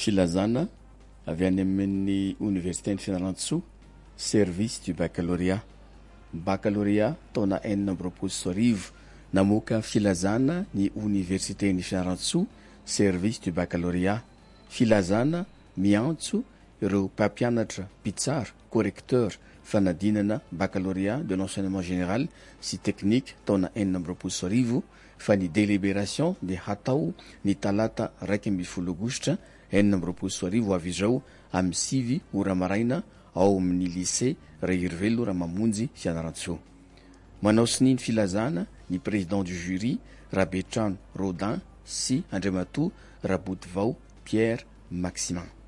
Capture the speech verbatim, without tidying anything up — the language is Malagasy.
filazana avy any amin'ny université ny Fianarantsoa service du baccalauréat baccalauréat taona enina amby roapolo sy arivo namoaka filazana ny université ny Fianarantsoa service du baccalauréat filazana miantso ireo mpampianatra mpitsara correcteur fanadinana baccalauréat de l'enseignement général sy technique taona enina amby roapolo sy arivo fa ny délibération de hatao ny talata raiky amby folo aogositra enina amby roapolo sy arivo avy izao amin'ny sivy ora maraina ao amin'ny lycée Rehirivelo Ramamonjy Fianarantsoa. Manao sininy filazana ny président du jury Rabetrano Rodin sy Andriamatoa Rabotivao Pierre Maximin.